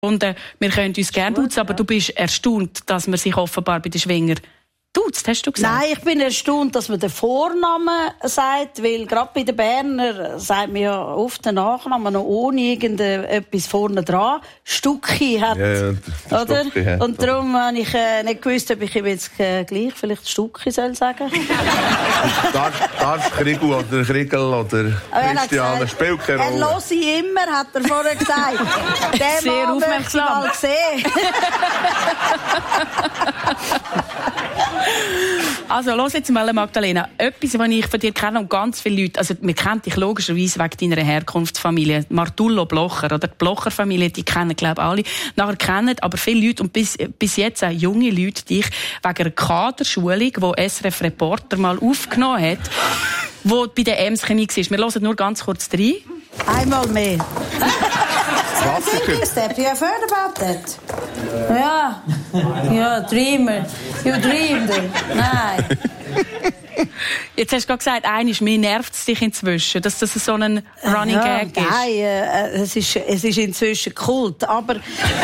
Und wir können uns gerne duzen, aber du bist erstaunt, dass man sich offenbar bei den Schwingern duzt, hast du gesagt? Nein, ich bin erstaunt, dass man den Vornamen sagt, weil gerade bei den Berner sagt man ja oft den Nachnamen noch ohne irgendetwas vorne dran. Stucki hat, oder? Stucki hat, und darum habe ich nicht gewusst, ob ich ihm jetzt gleich vielleicht Stucki soll sagen. Darfst Kriegel oder Kriegel oder Christiane, spielt keine Rolle. Er hört sie immer, hat er vorher gesagt. Der sehr Mann aufmerksam. möchte ich mal sehen. Also, los jetzt mal, Magdalena. Etwas, was ich von dir kenne und ganz viele Leute, also wir kennen dich logischerweise wegen deiner Herkunftsfamilie, Martullo Blocher, oder die Blocher-Familie, die kennen, glaube ich, alle. Nachher kennen aber viele Leute und bis jetzt auch junge Leute dich wegen einer Kaderschulung, die SRF Reporter mal aufgenommen hat, wo bei der Emschen war. Wir hören nur ganz kurz rein. Einmal mehr. Step, you have heard about that? Ja, Dreamer. You dreamed it. Nein. Jetzt hast du gerade gesagt, mir nervt es dich inzwischen, dass das so ein Running Gag ist. Nein, es ist inzwischen Kult, aber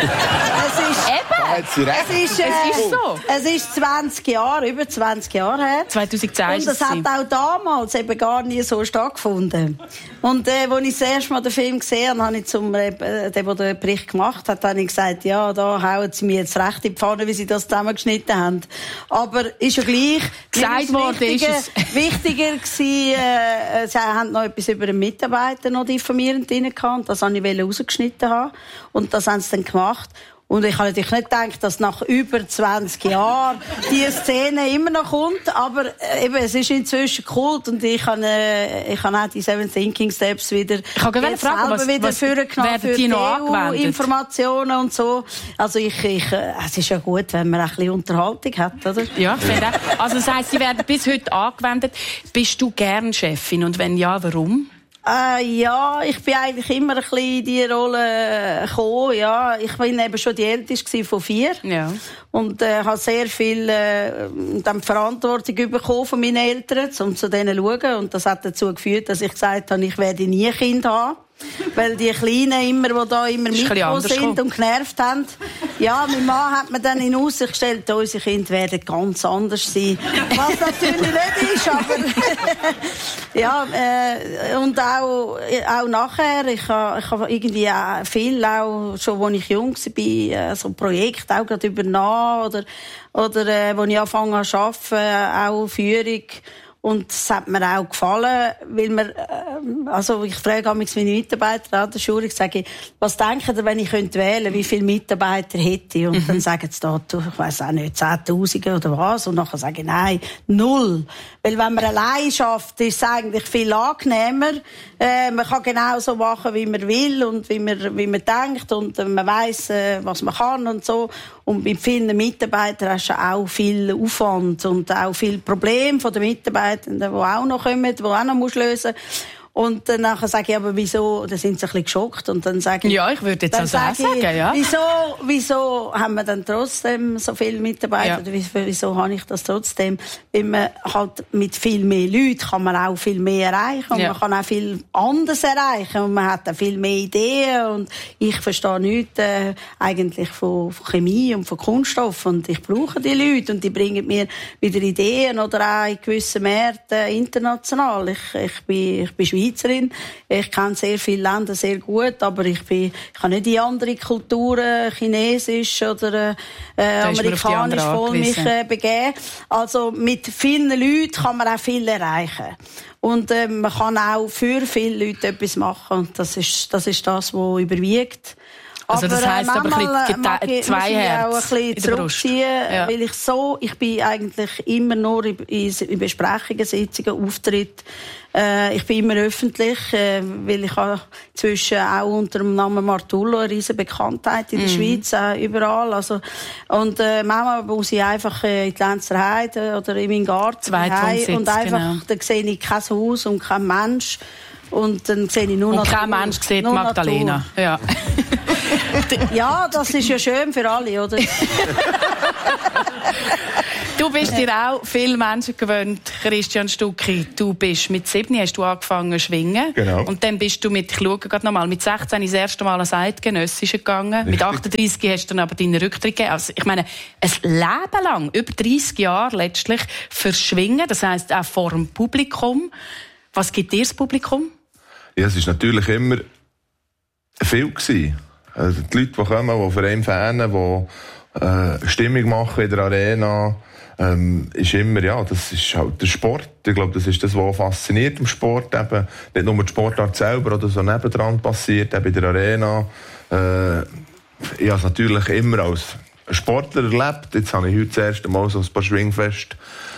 es ist so. Es ist 20 Jahre, über 20 Jahre her. 2010 und das hat auch damals eben gar nie so stattgefunden. Und als ich das erste Mal den Film gesehen habe, habe ich zum der den Bericht gemacht hat, habe ich gesagt, ja, da hauen sie mir jetzt recht in die Pfanne, wie sie das zusammengeschnitten haben. Aber ist ja gleich. Gesagt worden ist es. Wichtiger gewesen, sie haben noch etwas über einen Mitarbeiter noch diffamierend drin gehabt. Das wollte ich rausgeschnitten haben. Und das haben sie dann gemacht. Und ich habe natürlich nicht gedacht, dass nach über 20 Jahren diese Szene immer noch kommt, aber eben, es ist inzwischen Kult und ich habe auch die 7 Thinking Steps wieder, ich habe gerade fragen, was vorgenommen für die EU-Informationen und so. Also es ist ja gut, wenn man ein bisschen Unterhaltung hat, oder? Ja, ich finde auch. Also das heisst, sie werden bis heute angewendet. Bist du gern Chefin und wenn ja, warum? Ja, ich bin eigentlich immer ein bisschen in diese Rolle gekommen. Ja, ich bin eben schon die Älteste von 4. Ja. Und habe sehr viel dann Verantwortung bekommen von meinen Eltern, um zu denen zu schauen. Und das hat dazu geführt, dass ich gesagt habe, ich werde nie Kind haben. Weil die Kleinen immer, die da immer mitgekommen sind und genervt haben. Ja, mein Mann hat mir dann in Aussicht gestellt, unsere Kinder werden ganz anders sein. Was natürlich nicht ist, aber ja, und auch nachher, ich habe irgendwie auch viel, auch schon, als ich jung war, so Projekte auch gerade übernommen oder wo ich angefangen habe zu arbeiten, auch Führung. Und es hat mir auch gefallen, weil also ich frage meine Mitarbeiter an der Schule, ich sage, was denken ihr, wenn ich wählen könnte, wie viele Mitarbeiter hätte ich? Und dann sagen sie da, ich weiss auch nicht, 10'000 oder was. Und nachher sage ich, nein, 0. Weil wenn man allein schafft, ist es eigentlich viel angenehmer. Man kann genau so machen, wie man will und wie man denkt und man weiss, was man kann und so. Und bei vielen Mitarbeitern hast du auch viel Aufwand und auch viel Probleme von den Mitarbeitern, die auch noch kommen, die auch noch lösen musst. Und dann nachher sage ich, aber wieso, da sind sie ein bisschen geschockt. Und dann sage ich, ja, ich würde jetzt auch sagen, ja. Wieso haben wir dann trotzdem so viele Mitarbeiter? Ja. Wieso habe ich das trotzdem? Weil man halt mit viel mehr Leuten kann man auch viel mehr erreichen. Und man kann auch viel anderes erreichen. Und man hat auch viel mehr Ideen. Und ich verstehe nichts eigentlich von Chemie und von Kunststoff. Und ich brauche die Leute. Und die bringen mir wieder Ideen oder auch in gewissen Märkten international. Ich bin Schweizerin. Ich kenne sehr viele Länder sehr gut, aber ich kann nicht in andere Kulturen, chinesisch oder amerikanisch, voll mich begeben. Also mit vielen Leuten kann man auch viel erreichen. Und man kann auch für viele Leute etwas machen. Und das ist das, was überwiegt. Also das heisst aber zwei Herzen auch ein bisschen zurückziehen, weil ich bin eigentlich immer nur in Besprechungen, Sitzungen, Auftritten. Ich bin immer öffentlich, weil ich habe inzwischen auch unter dem Namen Martullo eine riesige Bekanntheit in der Schweiz, überall. Also, und manchmal muss ich einfach in die Lenzer Heide oder in meinen Garten und einfach, da sehe ich kein Haus und kein Mensch. Und dann sehe ich nur noch. Und kein Mensch sieht Magdalena. Ja. Ja, das ist ja schön für alle, oder? Du, Du bist dir auch viele Menschen gewöhnt, Christian Stucki. Du bist mit 7 hast du angefangen zu schwingen. Genau. Und dann bist du mit 16 das erste Mal als Eidgenössische gegangen. Richtig. Mit 38 hast du dann aber deinen Rücktritt gegeben. Also, ich meine, ein Leben lang, über 30 Jahre letztlich, fürs Schwingen, das heisst auch vor dem Publikum. Was gibt dir das Publikum? Ja, es war natürlich immer viel gewesen. Also die Leute, die kommen, die für einen fanen, die Stimmung machen in der Arena, ist immer, ja, das ist halt der Sport. Ich glaube, das ist das, was fasziniert im Sport. Eben, nicht nur die Sportart selber, oder so nebendran passiert, eben in der Arena. Ich habe es natürlich immer als Sportler erlebt. Jetzt habe ich heute das erste Mal so ein paar Schwingfeste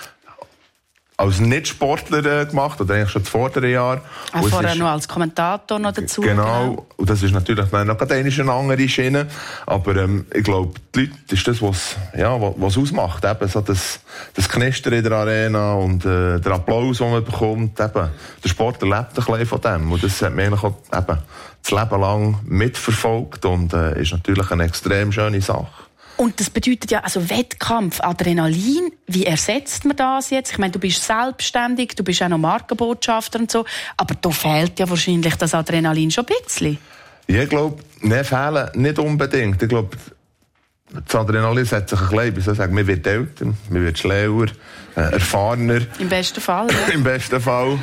als Nicht-Sportler gemacht, oder eigentlich schon das vordere Jahr. Vorher noch als Kommentator noch dazu. Genau, und das ist natürlich noch eine andere Schiene, aber ich glaube, die Leute, das ist das, was ausmacht, eben so das Knistern in der Arena und der Applaus, den man bekommt, eben, der Sport erlebt ein bisschen von dem, und das hat mich eigentlich auch eben das Leben lang mitverfolgt und ist natürlich eine extrem schöne Sache. Und das bedeutet ja, also Wettkampf, Adrenalin, wie ersetzt man das jetzt? Ich meine, du bist selbstständig, du bist auch noch Markenbotschafter und so, aber da fehlt ja wahrscheinlich das Adrenalin schon ein bisschen. Ja, ich glaube, fehlen nicht unbedingt. Ich glaube, das Adrenalin setzt sich ein bisschen, wie soll ich sagen, man wird älter, man wird schlauer, erfahrener. Im besten Fall, ja. Im besten Fall.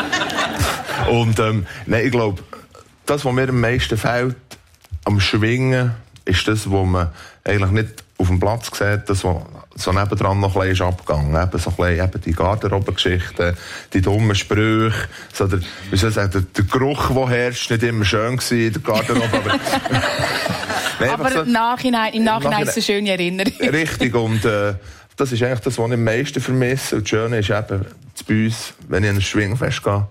Und nein, ich glaube, das, was mir am meisten fehlt, am Schwingen, ist das, was man eigentlich nicht auf dem Platz sieht, das, was so nebendran noch ein bisschen ist abgegangen. Eben so ein bisschen, eben die Garderobengeschichten, die dummen Sprüche, so der, wie soll ich sagen, der Geruch, der herrscht, nicht immer schön gewesen in der Garderobe, aber... Nein, aber so, im Nachhinein ist es eine schöne Erinnerung. Richtig, und das ist eigentlich das, was ich am meisten vermisse. Und das Schöne ist eben, bei uns, wenn ich an ein Schwingfest gehe,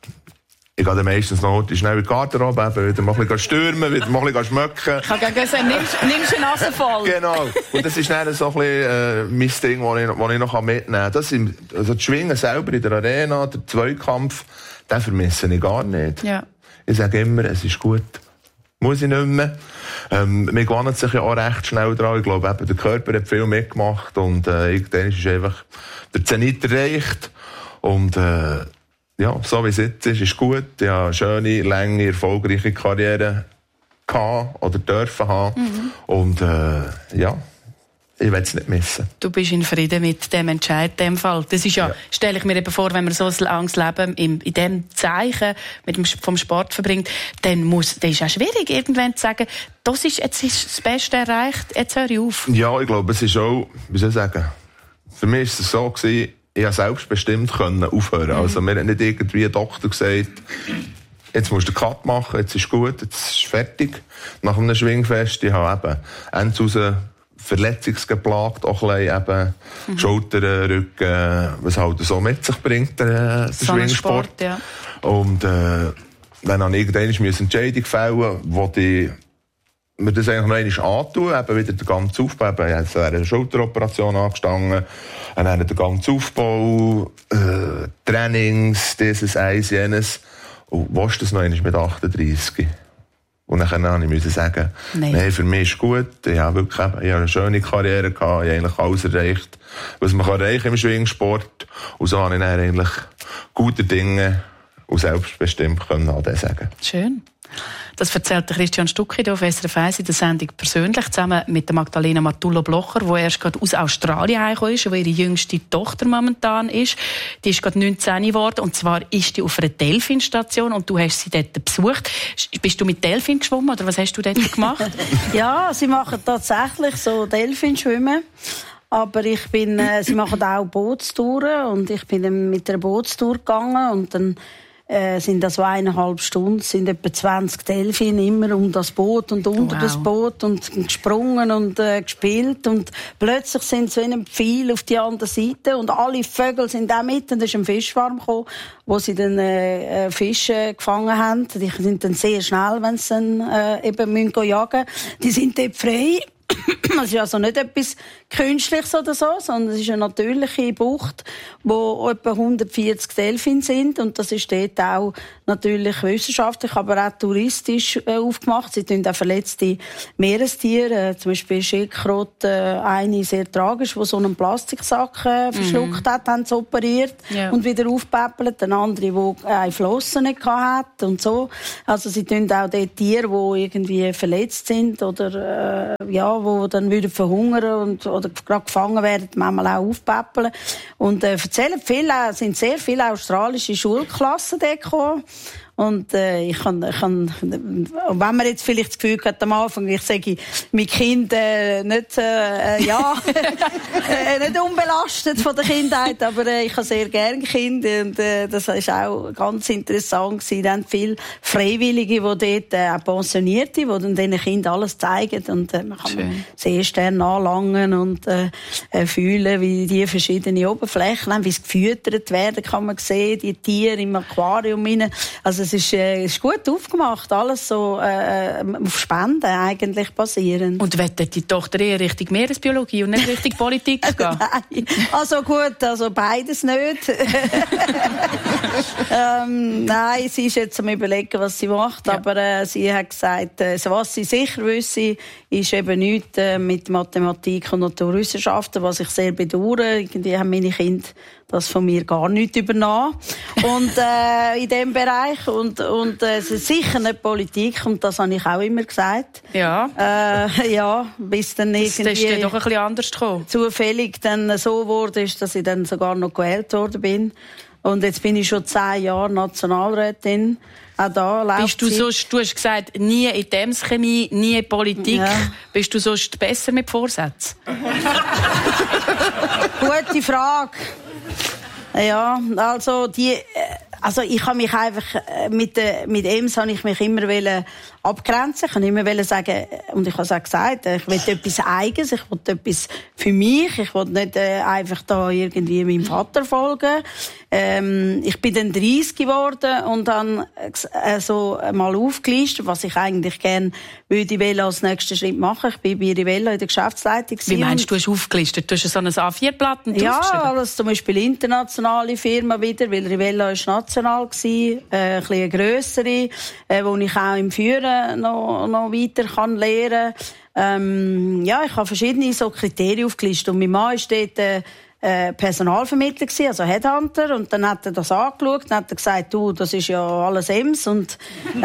ich gehe dann meistens noch schnell in die Garderobe, wieder mal ein bisschen stürmen, wieder mal ein bisschen schmecken. Ich habe gerade gesagt, nimmst du Nase voll. Genau. Und das ist dann so ein bisschen mein Ding, das ich noch mitnehmen kann. Das das Schwingen selber in der Arena, der Zweikampf, den vermisse ich gar nicht. Ja. Ich sage immer, es ist gut. Muss ich nicht mehr. Man gewöhnt sich ja auch recht schnell dran. Ich glaube, eben, der Körper hat viel mitgemacht und irgendwann ist einfach der Zenit erreicht. Und ja, so wie es jetzt ist gut. Ich habe eine schöne, lange, erfolgreiche Karriere gehabt oder dürfen haben. Mhm. Und ja, ich will es nicht missen. Du bist in Frieden mit dem Entscheid in dem Fall. Das ist ja, stelle ich mir eben vor, wenn man so ein langes Leben in diesem Zeichen vom Sport verbringt, dann ist es auch schwierig, irgendwann zu sagen, jetzt ist das Beste erreicht, jetzt höre ich auf. Ja, ich glaube, es ist auch, wie soll ich sagen, für mich war es so gewesen, ich konnte selbstbestimmt aufhören. Also, mir hat nicht irgendwie ein Doktor gesagt, jetzt musst du den Cut machen, jetzt ist gut, jetzt ist fertig. Nach einem Schwingfest, ich habe eben Endzausen verletzungsgeplagt, auch ein bisschen eben Schultern, Rücken, was halt so mit sich bringt, der so Schwingsport. Sport, ja. Und dann habe ich irgendwann eine Entscheidung gefällt, wo ich mir das eigentlich noch einmal antun, eben wieder den ganzen Aufbau, eben, es wäre eine Schulteroperation angestanden, dann den ganzen Aufbau, Trainings, dieses, eins, jenes, und willst du das noch einmal mit 38? Und dann musste ich sagen, nein, für mich ist gut, ich habe wirklich eine schöne Karriere gehabt, ich habe eigentlich alles erreicht, was man erreichen im Schwingsport, und so habe ich dann eigentlich gute Dinge und selbstbestimmt können an das sagen. Schön. Das erzählt Christian Stucki auf SRF 1 in der Sendung persönlich, zusammen mit der Magdalena Martullo-Blocher, die erst gerade aus Australien heimgekommen ist, wo ihre jüngste Tochter momentan ist. Die ist gerade 19 geworden, und zwar ist die auf einer Delfinstation, und du hast sie dort besucht. Bist du mit Delfin geschwommen, oder was hast du dort gemacht? Ja, sie machen tatsächlich so Delfinschwimmen. Aber sie machen auch Bootstouren, und ich bin dann mit einer Bootstour gegangen, und dann sind das so 1,5 Stunden, sind etwa 20 Delfine immer um das Boot und unter das Boot und gesprungen und gespielt, und plötzlich sind sie in einem Pfeil auf die andere Seite, und alle Vögel sind auch mit, und da ist ein Fischfarm gekommen, wo sie dann Fische gefangen haben. Die sind dann sehr schnell, wenn sie dann eben jagen müssen. Die sind dort frei. Es ist also nicht etwas Künstliches oder so, sondern es ist eine natürliche Bucht, wo etwa 140 Delfine sind. Und das ist dort auch natürlich wissenschaftlich, aber auch touristisch aufgemacht. Sie tun auch verletzte Meerestiere, zum Beispiel Schildkröte, eine sehr tragisch, die so einen Plastiksack verschluckt hat, haben sie operiert und wieder aufpäppelt. Eine andere, die eine Flosse nicht hatte und so. Also sie tun auch dort Tiere, die irgendwie verletzt sind oder wo dann wieder verhungern oder gerade gefangen werden, manchmal auch aufpäppeln. Und erzählen sind sehr viele australische Schulklassen dort gekommen. Und ich kann, wenn man jetzt vielleicht das Gefühl hat am Anfang, ich sage, mein Kind nicht unbelastet von der Kindheit, aber ich habe sehr gerne Kinder und das ist auch ganz interessant gewesen. Dann viele Freiwillige, die dort auch Pensionierte, die dann diesen Kindern alles zeigen und man kann sehr stern anlangen und fühlen, wie die verschiedenen Oberflächen haben, wie sie gefüttert werden, kann man sehen, die Tiere im Aquarium rein. Also es ist gut aufgemacht, alles so auf Spenden eigentlich basierend. Und wettet die Tochter eher Richtung Meeresbiologie und nicht Richtung Politik gehen? Nein, also gut, also beides nicht. Nein, sie ist jetzt am Überlegen, was sie macht, aber sie hat gesagt, was sie sicher wüsste, ist eben nichts mit Mathematik und Naturwissenschaften, was ich sehr bedauere. Irgendwie haben meine Kinder das von mir gar nicht übernommen. Und in diesem Bereich. Und es ist sicher nicht Politik. Und das habe ich auch immer gesagt. Ja. Bis dann irgendwie... Das ist doch ein bisschen anders gekommen. Zufällig dann so wurde, dass ich dann sogar noch gewählt worden bin. Und jetzt bin ich schon 10 Jahre Nationalrätin. Auch da läuft du hast gesagt, nie in Chemie, nie in Politik. Ja. Bist du sonst besser mit Vorsätzen? Gute Frage. Ja, also ich habe mich einfach mit EMS habe ich mich immer abgrenzen. Ich kann immer sagen, und ich habe es auch gesagt, ich will etwas Eigenes, ich will etwas für mich, ich will nicht einfach da irgendwie meinem Vater folgen. Ich bin dann 30 geworden und dann so mal aufgelistet, was ich eigentlich gerne würde als nächsten Schritt machen. Ich bin bei Rivella in der Geschäftsleitung. Wie meinst du, hast aufgelistet? Du hast so ein A4-Blatt und ja, also zum Beispiel internationale Firma wieder, weil Rivella ist national gewesen, ein bisschen grössere, wo ich auch im Führen noch weiter kann lernen. Ich habe verschiedene so Kriterien aufgelistet und mein Mann ist dort Personalvermittler gewesen, also Headhunter, und dann hat er das angeschaut und hat gesagt, du, das ist ja alles EMS und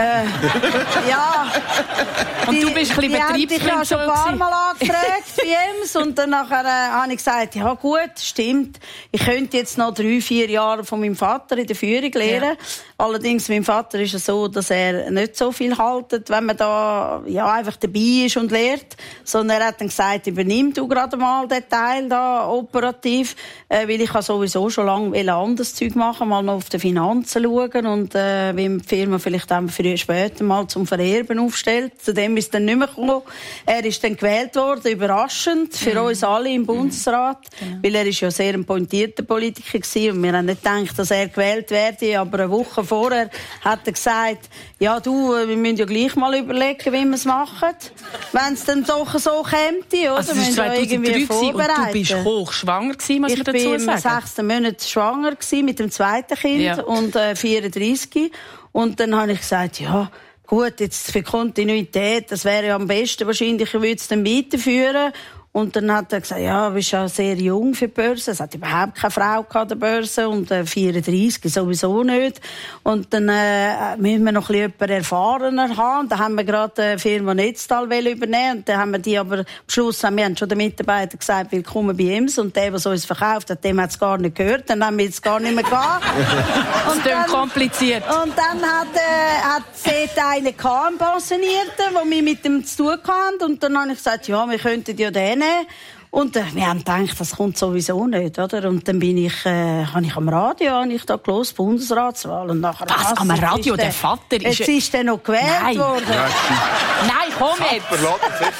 und du bist ein bisschen betriebsblind. Ich habe schon ein paar Mal angefragt bei EMS und dann habe ich gesagt, ja gut, stimmt, ich könnte jetzt noch 3-4 Jahre von meinem Vater in der Führung lernen. Ja. Allerdings, mein Vater ist es so, dass er nicht so viel haltet, wenn man da einfach dabei ist und lehrt, sondern er hat dann gesagt, übernimm du gerade mal den Teil da operativ, weil ich sowieso schon lange anderes Zeug machen, mal noch auf die Finanzen schauen und wie die Firma vielleicht dann früher später mal zum Vererben aufstellt. Zu dem ist dann nicht mehr gekommen. Er ist dann gewählt worden, überraschend für uns alle im Bundesrat, weil er ist ja sehr ein pointierter Politiker gewesen und wir haben nicht gedacht, dass er gewählt werde, aber eine Woche vorher hat er gesagt, ja du, wir müssen ja gleich mal überlegen, wie wir es machen, wenn es dann doch so käme, oder? Also das war 2003 und du bist hochschwanger gewesen, muss man dazu sagen. Ich war im 6. Monat schwanger gewesen, mit dem zweiten Kind und 34. Und dann habe ich gesagt, ja gut, jetzt für Kontinuität, das wäre ja am besten wahrscheinlich, ich würde es dann weiterführen. Und dann hat er gesagt, ja, du bist ja sehr jung für die Börse. Es hat überhaupt keine Frau an der Börse und 34 sowieso nicht. Und dann müssen wir noch ein bisschen jemanden erfahrener haben. Da haben wir gerade die Firma Netztal übernehmen. Und dann haben wir die aber am Schluss, wir haben schon den Mitarbeitern gesagt, willkommen bei EMS. Und der uns verkauft hat, dem hat es gar nicht gehört. Dann haben wir jetzt gar nicht mehr gehabt. Das ist dann kompliziert. Und dann hat dort einen Pensionierten, der wir mit dem zu tun hatten. Und dann habe ich gesagt, ja, wir könnten ja den. Und wir haben gedacht, das kommt sowieso nicht, oder? Und dann habe ich am Radio da gelesen, Bundesratswahl. Und nachher, was? Am Radio? Der Vater ist... Jetzt ist der noch gewählt worden. Nein, komm jetzt!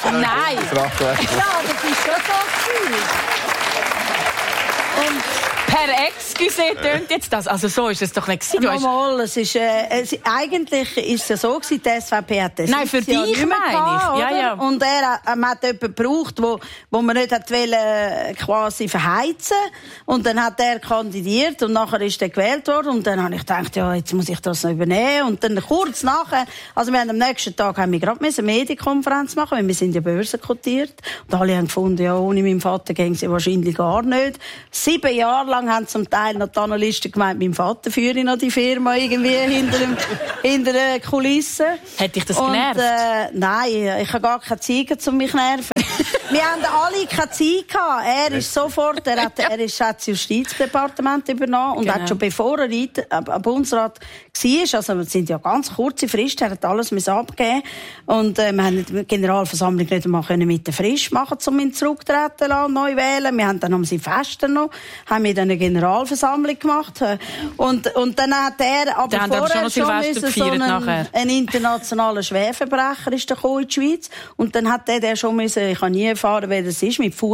Nein! Ja, das ist schon so gewesen. Herr Excuse, tönt jetzt das? Also so ist es doch nicht gewesen. Normal, eigentlich ist es so gewesen, die SVP hat das. Nein, für dich meine ich. Ja. Und er hat jemanden gebraucht, wo man nicht wollte, quasi verheizen. Und dann hat er kandidiert und nachher ist er gewählt worden. Und dann habe ich gedacht, ja, jetzt muss ich das noch übernehmen. Und dann kurz nachher, also wir haben am nächsten Tag haben wir gerade eine Medienkonferenz machen, weil wir sind ja börsenkotiert. Und alle haben gefunden, ja, ohne meinen Vater gehen sie wahrscheinlich gar nicht. 7 Jahre lang haben zum Teil noch die Analysten gemeint, mein Vater führe noch die Firma irgendwie hinter den Kulissen. Hat dich das genervt? Nein, ich habe gar keine Zeit, um mich zu nerven. Wir haben alle keine Zeit gehabt. Er ist sofort, er hat das Justizdepartement übernommen und hat schon bevor er Bundesrat war, also es sind ja ganz kurze Fristen, er hat alles abgeben und wir haben die Generalversammlung nicht einmal mit der Frist machen, um ihn zurücktreten lassen, neu wählen. Wir haben dann am Silvester noch, haben wir dann eine Generalversammlung gemacht und dann hat er aber vorher schon so ein internationaler Schwerverbrecher ist der in die Schweiz und dann hat der schon müssen, ich habe nie erfahren, wer das ist, mit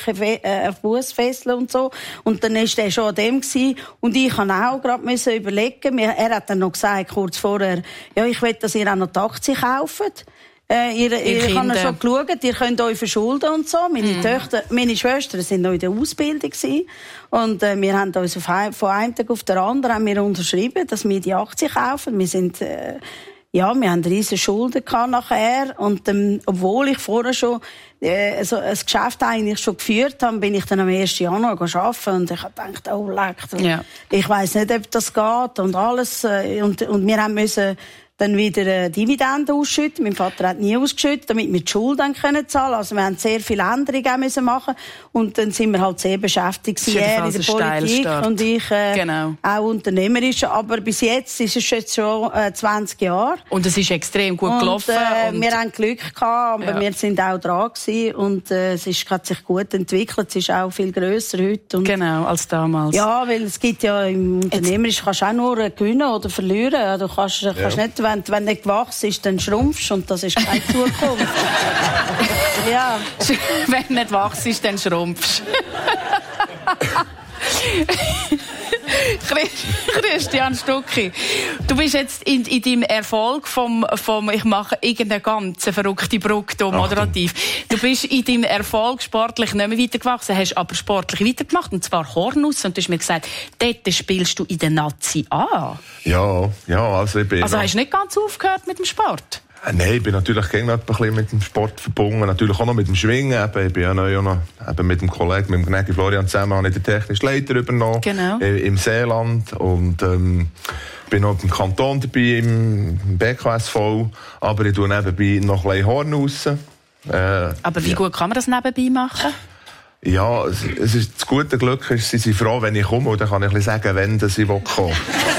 Fussfesseln und so. Und dann ist der schon an dem gewesen. Und ich habe auch gerade überlegen, er hat dann noch gesagt, kurz vorher, ja, ich will, dass ihr auch noch die Aktien kauft. Ich habe schon geschaut, ihr könnt euch verschulden und so. Meine Schwestern sind noch in der Ausbildung gewesen. Und wir haben uns von einem Tag auf den anderen haben wir unterschrieben, dass wir die Aktien kaufen. Wir sind wir haben riesige Schulden gehabt nachher. Und obwohl ich vorher schon ein Geschäft eigentlich schon geführt habe, bin ich dann am 1. Januar arbeiten und ich habe gedacht, oh leck, ich weiss nicht, ob das geht und alles. Und wir haben müssen dann wieder Dividenden ausschütten. Mein Vater hat nie ausgeschüttet, damit wir die Schuld dann zahlen können. Also wir haben sehr viele Änderungen auch müssen machen. Und dann sind wir halt sehr beschäftigt. Er in der Politik und ich auch unternehmerisch. Aber bis jetzt ist es jetzt schon 20 Jahre. Und es ist extrem gut gelaufen. Und wir haben Glück gehabt, aber wir sind auch dran gewesen. Und es hat sich gut entwickelt. Es ist auch viel grösser heute. Und als damals. Ja, weil es gibt ja im Unternehmerisch kannst du auch nur gewinnen oder verlieren. Du kannst nicht, wenn du nicht gewachsen ist, dann schrumpfst und das ist keine Zukunft. Ja. Wenn du nicht wachsen ist, dann schrumpfst. Christian Stucki, du bist jetzt in deinem Erfolg vom ich mache irgendeine ganz verrückte Brücke moderativ. Du bist in deinem Erfolg sportlich nicht mehr weitergewachsen, hast aber sportlich weitergemacht, und zwar Hornus, und du hast mir gesagt, dort spielst du in der Nazi A. Ja, also ich bin... Also hast du nicht ganz aufgehört mit dem Sport? Nein, ich bin natürlich gerne ein bisschen mit dem Sport verbunden. Natürlich auch noch mit dem Schwingen. Ich bin ja neu auch noch mit dem Kollegen, mit dem Gnägi Florian zusammen, habe ich den technischen Leiter übernommen. Genau. Im Seeland. Und bin noch im Kanton dabei, im BKSV. Aber ich tue nebenbei noch ein bisschen Horn raus. Aber wie gut kann man das nebenbei machen? Ja, es ist das gute Glück, sie sind froh, wenn ich komme. Und dann kann ich ein bisschen sagen, wenn ich kommen will.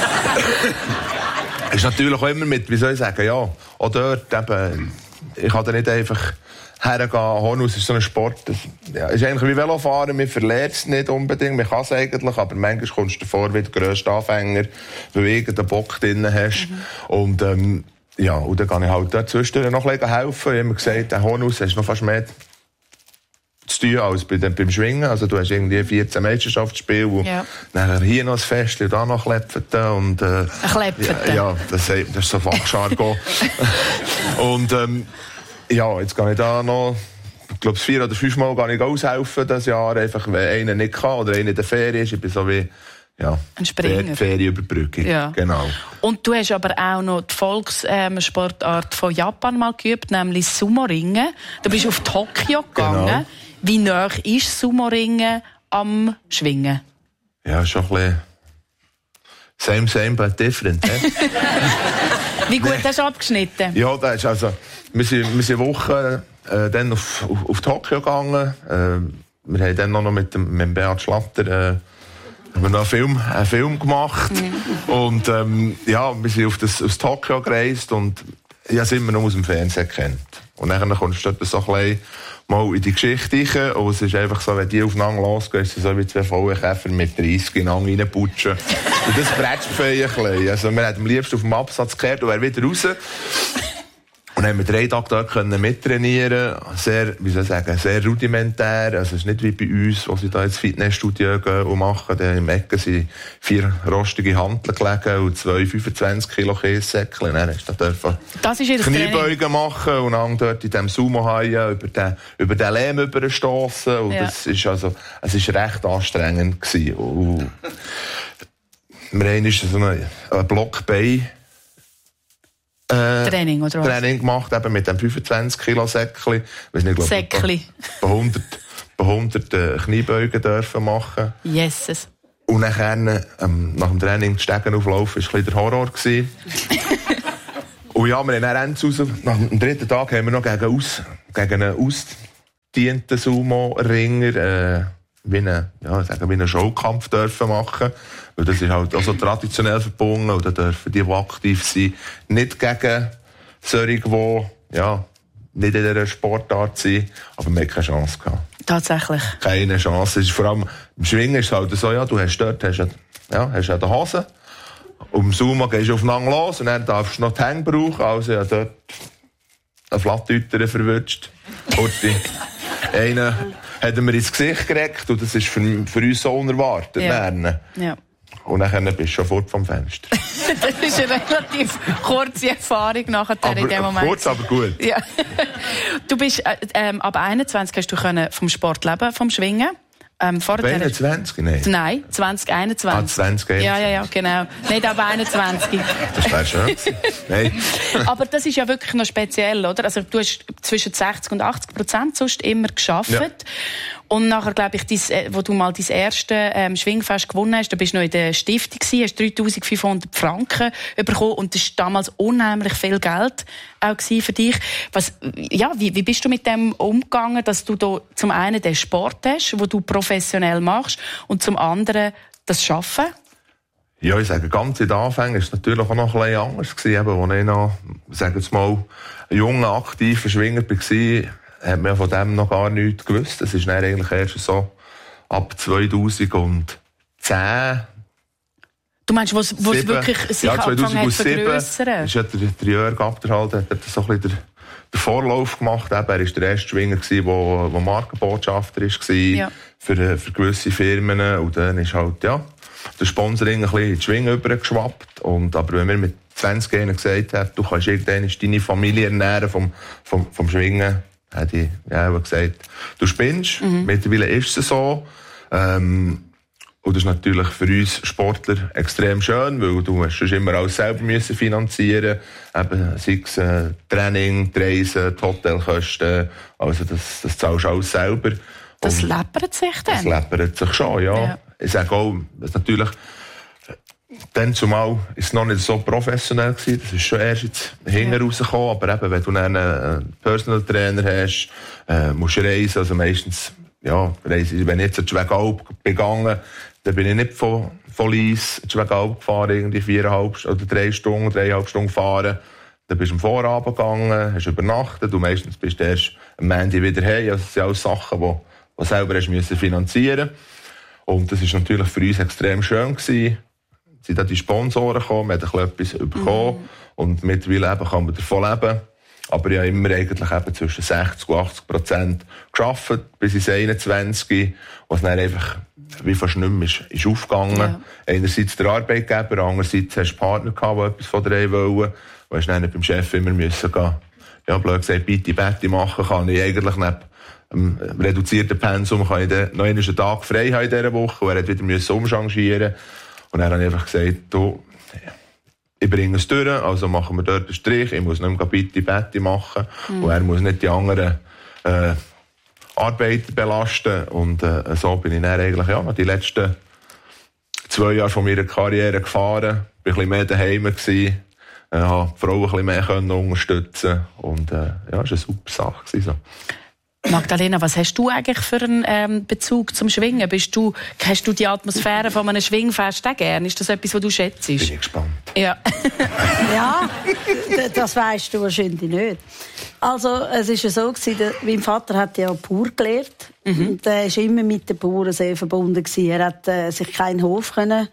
Es ist natürlich auch immer mit, wie soll ich sagen, ja, auch dort eben, ich kann da nicht einfach hergehen. Hornus ist so ein Sport, das ist eigentlich wie Velofahren, man verliert es nicht unbedingt, man kann es eigentlich, aber manchmal kommst du davor wie der grösste Anfänger, weil du irgendeinen Bock drin hast. Und und dann kann ich halt dazwischen noch ein bisschen helfen. Ich habe immer gesagt, der Hornus hast noch fast mehr zu tun als beim Schwingen. Also du hast irgendwie 14 Meisterschaftsspiele und dann hier noch ein Fest und da noch Klepfeten und Klepfeten? Ja, das ist so Fachjargon. Und jetzt gehe ich da noch, ich glaube 4 oder 5 Mal gehe ich aushelfen das Jahr, einfach wenn einer nicht kann oder einer in der Ferien ist. Ich bin so wie ein Springer. Ferienüberbrückung. Ja. Genau. Und du hast aber auch noch die Volkssportart von Japan mal geübt, nämlich Sumo-Ringen. Du bist auf Tokio gegangen. Genau. Wie nah ist Sumo-Ringen am Schwingen? Ja, schon ein bisschen same, but different. Wie gut hast du abgeschnitten? Ja, das ist also, wir sind Wochen dann auf Tokio gegangen. Wir haben dann noch mit dem Beat Schlatter haben wir noch einen Film gemacht. Und wir sind auf Tokio gereist und ich habe es immer noch aus dem Fernsehen gekannt. Und dann kommst du dort so ein bisschen mal in die Geschichte rein. Und es ist einfach so, wenn die aufeinander losgehen, ist es so wie 2 Vollkäfer mit 30 ineinander reinputschen. Und das bretscht für ein bisschen. Also wir haben am liebsten auf dem Absatz gekehrt und er wieder raus. Und haben wir 3 Tage dort mittrainieren, sehr, wie soll ich sagen, sehr rudimentär. Also es ist nicht wie bei uns, wo sie da ins Fitnessstudio gehen und machen. Da im Ecken sind 4 rostige Hanteln gelegen und 2 25 Kilo Käsesäckchen. Dann hast du da Kniebeugen machen und dann dort in diesem Sumo-Haien über den Lehm überstossen. Und das ist also, es ist recht anstrengend gewesen. Und wir haben so einen Blockbein Training, oder was? Training gemacht, eben mit dem 25 Kilo Säckchen. Säckchen. Bei 100 Kniebeugen dürfen machen. Jesus. Und nachher, nach dem Training die Stegen auflaufen, war ein bisschen der Horror gewesen. Und ja, wir haben dann raus, nach dem 3. Tag haben wir noch gegen einen ausgedienten Sumo-Ringer, wie einen Showkampf dürfen machen. Weil das ist halt auch so traditionell verbunden. Und da dürfen die aktiv sein, nicht gegen solche, die, nicht in dieser Sportart sind. Aber wir hatten keine Chance gehabt. Tatsächlich? Keine Chance. Es ist vor allem, im Schwingen ist es halt so, du hast dort, hast die Hose. Und im Sumo gehst du aufeinander los und dann darfst du noch die Hänge brauchen. Also ja, dort einen Flattüter verwünscht. Einen hat mir ins Gesicht gereckt und das ist für uns so unerwartet. Ja. Und dann bist du schon fort vom Fenster. Das ist eine relativ kurze Erfahrung nachher in dem Moment. Kurz, aber gut. Ja. Du bist ab 21 hast du vom Sport leben, vom Schwingen. 21? Nein, 2021. Ah, 2021. Ja, genau. Nicht ab 21. Das wäre schön. Nein. Aber das ist ja wirklich noch speziell, oder? Also du hast zwischen 60% und 80% sonst immer gearbeitet. Ja. Und nachher, glaube ich, wo du mal dein erste Schwingfest gewonnen hast, da bist du noch in der Stiftung gewesen, hast 3'500 Franken bekommen und das war damals unheimlich viel Geld auch für dich. Wie bist du mit dem umgegangen, dass du da zum einen den Sport hast, den du professionell machst, und zum anderen das Arbeiten? Ja, ich sage, ganz in den Anfängen war es natürlich auch noch ein bisschen anders gewesen, als ich noch, sagen wir mal, ein junger, aktiver Schwinger war. Hat man von dem noch gar nichts gewusst. Das ist dann eigentlich erst so ab 2010. Du meinst, wo es wirklich sich angefangen hat zu vergrössern? Ist ja der Jörg Abderhalt, hat so ein bisschen den Vorlauf gemacht. Er war der erste Schwinger, der Markenbotschafter war für gewisse Firmen. Und dann ist halt, der Sponsoring ein bisschen in die Schwingen übergeschwappt. Aber wenn wir mit 20 Jahren gesagt haben, du kannst irgendwann deine Familie ernähren vom Schwingen, hat ich gesagt, du spinnst. Mittlerweile ist es so. Und das ist natürlich für uns Sportler extrem schön, weil du musst immer alles selber finanzieren müssen. Sei es Training, die Reisen, die Hotelkosten. Also das zahlst du alles selber. Das läppert sich dann? Das läppert sich schon, ja. Ich sage auch, dass natürlich dann zumal ist es noch nicht so professionell gewesen. Das ist schon erst jetzt hinten rausgekommen. Aber eben, wenn du einen Personal Trainer hast, musst du reisen. Also meistens, reisen. Wenn ich jetzt die Schwegalp begangen, dann bin ich nicht von Lies die Schwegalp gefahren, irgendwie 4,5 oder 3 Stunden, 3,5 Stunden gefahren. Dann bist du am Vorabend gegangen, hast übernachtet und meistens bist du erst am Montag wieder heim. Also das sind alles Sachen, die du selber hast müssen finanzieren. Und das war natürlich für uns extrem schön gewesen. Sind da die Sponsoren gekommen, wir haben etwas bekommen und mittlerweile kann man davon leben. Aber ich habe immer eigentlich eben zwischen 60% und 80% gearbeitet, bis ins 21, was dann einfach wie fast nicht mehr ist aufgegangen. Ja. Einerseits der Arbeitgeber, andererseits hast du Partner gehabt, die etwas von dir wollen. Du hast dann beim Chef immer müssen gehen. Ja, blöd gesagt, Bitte machen kann ich eigentlich neben dem reduzierten Pensum kann ich dann noch einen Tag frei haben in dieser Woche, und er hat wieder umchangieren. Und dann habe ich einfach gesagt, ich bringe es durch, also machen wir dort einen Strich, ich muss nicht mehr Bitte machen und er muss nicht die anderen Arbeiter belasten. Und so bin ich dann eigentlich noch die letzten 2 Jahre von meiner Karriere gefahren, bin ein bisschen mehr daheim gewesen, habe die Frauen ein bisschen mehr unterstützen und es war eine super Sache. So. Magdalena, was hast du eigentlich für einen Bezug zum Schwingen? Hast du die Atmosphäre von einem Schwingfest auch gern? Ist das etwas, was du schätzt? Bin ich gespannt. Ja. Ja, das weisst du wahrscheinlich nicht. Also, es war ja so, mein Vater hat ja Bauer gelernt. Und er war immer mit den Bauern sehr verbunden. Er hat sich keinen Hof können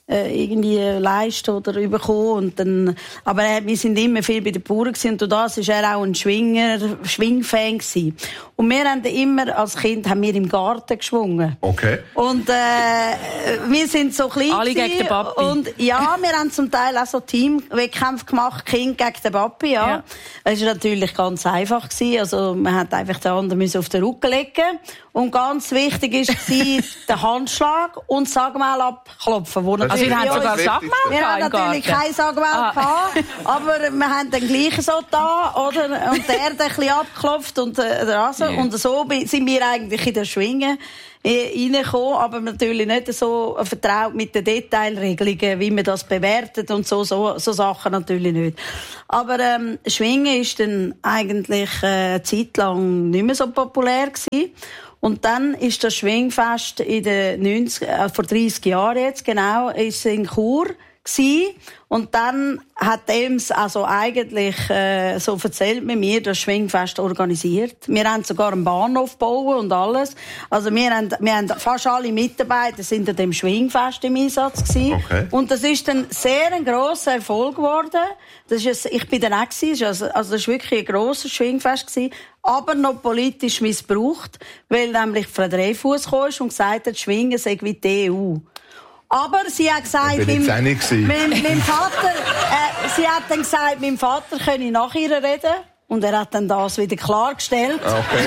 irgendwie leisten oder bekommen. Und dann, aber wir sind immer viel bei den Bauern gewesen, und durch das war er auch ein Schwingfan gewesen. Und wir haben immer, als Kind, im Garten geschwungen. Okay. Und wir sind so klein alle gegen den Papi. Und ja, wir haben zum Teil auch so Teamwettkämpfe gemacht, Kind gegen den Papi, ja. Es war natürlich ganz einfach gewesen. Also, man hat einfach den anderen auf den Rücken legen. Und ganz wichtig war der Handschlag und das Sagmehl abklopfen. Also, wir haben sogar Sagmehl gehabt. Wir haben natürlich kein Sagmehl gehabt, aber wir haben dann gleich so da, oder? Und der ein bisschen abgeklopft und und so sind wir eigentlich in der Schwinge reingekommen, aber natürlich nicht so vertraut mit den Detailregelungen, wie man das bewertet und so Sachen natürlich nicht. Aber Schwingen ist dann eigentlich eine Zeit lang nicht mehr so populär gewesen. Und dann ist das Schwingfest in den vor 30 Jahren jetzt genau, ist in Chur gewesen. Und dann hat Ems also eigentlich, so erzählt man mir, das Schwingfest organisiert. Wir haben sogar einen Bahnhof gebaut und alles. Also wir haben fast alle Mitarbeiter sind an dem Schwingfest im Einsatz gewesen. Okay. Und das ist dann sehr ein grosser Erfolg geworden. Ich bin dann auch gewesen. Also das ist wirklich ein grosses Schwingfest gewesen. Aber noch politisch missbraucht, weil nämlich Frau Dreyfus kam und gesagt hat, Schwingen sei wie die EU. Aber sie hat gesagt, mein Vater, sie hat dann gesagt, mein Vater könne nach ihr reden. Und er hat dann das wieder klargestellt. Okay.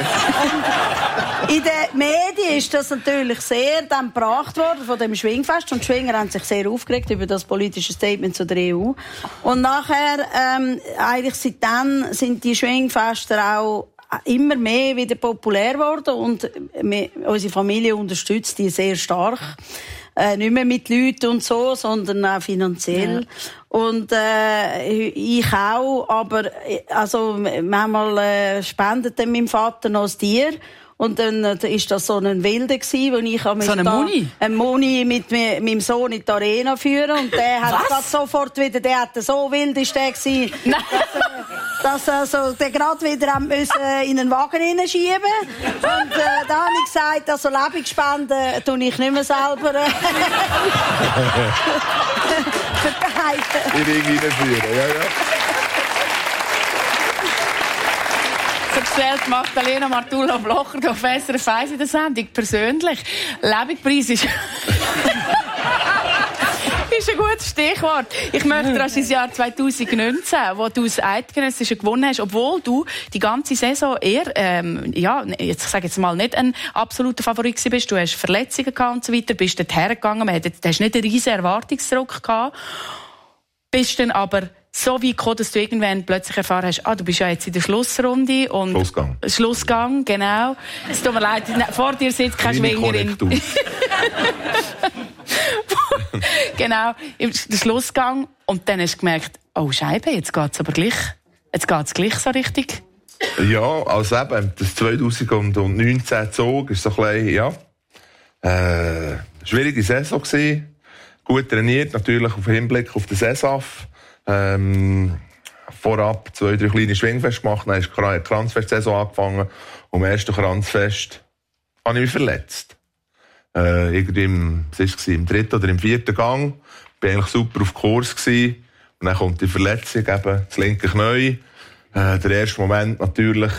Und in den Medien ist das natürlich sehr dann gebracht worden von dem Schwingfest. Und die Schwinger haben sich sehr aufgeregt über das politische Statement zu der EU. Und nachher, eigentlich seitdem sind die Schwingfester auch immer mehr wieder populär geworden. Und unsere Familie unterstützt die sehr stark. Nicht mehr mit Leuten und so, sondern auch finanziell. Ja. Und ich auch, aber also manchmal spendet dann mein Vater noch ein Tier. Und dann ist das so ein Wilder gewesen, wo ich so eine Moni? Ein Moni mit meinem Sohn in die Arena führen. Und der hat grad sofort wieder, der hat so wild ist der gewesen, dass also der gerade wieder in einen Wagen hineinschieben. Und da habe ich gesagt, also Lebensspenden tue ich nicht mehr selber verteilen. In den Ring hineinführen, ja. So gestellt Magdalena Martullo-Blocher auf SRF 1 in der Sendung. Persönlich. Lebenspreis ist ein gutes Stichwort. Ich möchte das ins Jahr 2019, wo du das Eidgenössische gewonnen hast, obwohl du die ganze Saison eher, ich sage jetzt mal, nicht ein absoluter Favorit bist. Du hast Verletzungen gehabt und so weiter, bist dort hergegangen, du hast nicht einen riesen Erwartungsdruck gehabt, bist dann aber so weit gekommen, dass du irgendwann plötzlich erfahren hast, du bist ja jetzt in der Schlussrunde. Und Schlussgang, genau. Es tut mir leid, vor dir sitzt keine Schwingerin. Genau, im Schlussgang. Und dann hast du gemerkt, oh Scheibe, jetzt geht's aber gleich. Jetzt geht's gleich so richtig. Ja, also eben, das 2019 Zug ist so ein bisschen, schwierige Saison gewesen. Gut trainiert, natürlich auf Hinblick auf den Sesaf. Vorab 2-3 kleine Schwingfeste gemacht, dann ist die Kranzfest-Saison angefangen. Und am ersten Kranzfest habe ich mich verletzt. Irgendwie im 3. oder im 4. Gang. Ich war eigentlich super auf Kurs gewesen. Und dann kommt die Verletzung, eben das linke Knie. Der erste Moment natürlich,